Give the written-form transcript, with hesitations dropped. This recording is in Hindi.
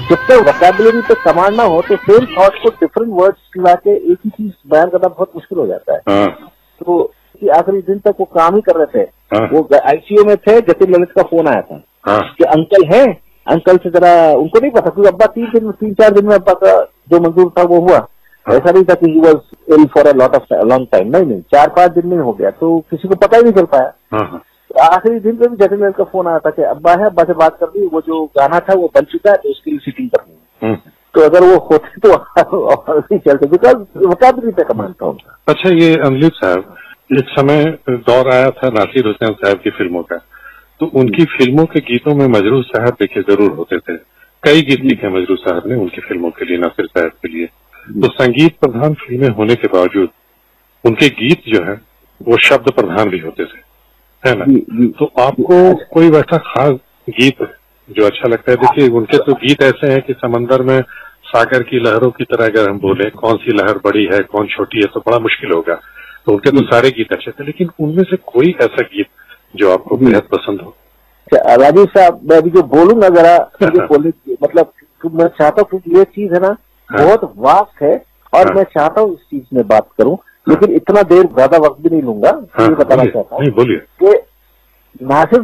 जब तक वोकैबुलरी पे कमांड ना हो तो सेम थॉट को डिफरेंट वर्ड्स ला के एक ही चीज बयान करना बहुत मुश्किल हो जाता है। तो आखिरी दिन तक वो काम ही कर रहे थे। वो आईसीयू में थे, जतिन ललित का फोन आया था कि अंकल है, अंकल से जरा, उनको नहीं पता क्योंकि अब्बा 3-4 दिन में अब्बा का जो मंजूर था वो हुआ। ऐसा नहीं था कि he was ill for a long time, नहीं 4-5 दिन में हो गया, तो किसी को पता ही नहीं चल पाया। आखिरी दिन पे भी जतिन ललित का फोन आया था कि अब्बा है, अब्बा से बात कर दी, वो जो गाना था वो बन चुका है, तो उसके लिए सीटिंग करनी है। तो अगर वो होते तो नहीं चलते, बिकॉज वोकैबुलरी पे कमांड था उनका। अच्छा, ये अमजद साहब, एक समय दौर आया था नासिर हुसैन साहब की फिल्मों का, तो उनकी फिल्मों के गीतों में मजरूह साहब देखे जरूर होते थे। कई गीत लिखे मजरूह साहब ने उनकी फिल्मों के लिए, नासिर साहब के लिए। तो संगीत प्रधान फिल्में होने के बावजूद उनके गीत जो है वो शब्द प्रधान भी होते थे, है ना? तो आपको कोई वैसा खास गीत जो अच्छा लगता है? देखिए, उनके तो गीत ऐसे हैं कि समंदर में सागर की लहरों की तरह अगर हम बोले, कौन सी लहर बड़ी है कौन छोटी है, तो बड़ा मुश्किल होगा। तो उनके तो सारे गीत अच्छे थे, लेकिन उनमें से कोई ऐसा गीत जो आपको बेहद पसंद हो? राजीव साहब, मैं अभी जो बोलूंगा जरा बोलने, मतलब मैं चाहता हूँ क्योंकि ये चीज है ना बहुत वास्ट है, और मैं चाहता हूँ इस चीज में बात करूं, लेकिन इतना देर ज्यादा वक्त भी नहीं लूंगा। ये बताना चाहता हूँ बोलिए कि नासिर